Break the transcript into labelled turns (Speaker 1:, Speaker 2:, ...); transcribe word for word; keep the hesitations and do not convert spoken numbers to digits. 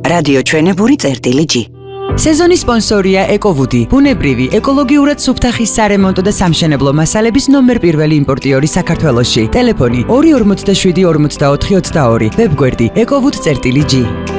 Speaker 1: რადიო ჩვენებური წერტილი G.
Speaker 2: სეზონის სპონსორია ეკოვუდი, ბუნებრივი, ეკოლოგიურად სუფთახის სარემონტო და სამშენებლო მასალების ნომერ პირველი იმპორტიორი საქართველოში. ტელეფონი ორი ორმოცდაშვიდი ორმოცდაოთხი ოცდაორი, ვებგვერდი ეკოვუდ.G.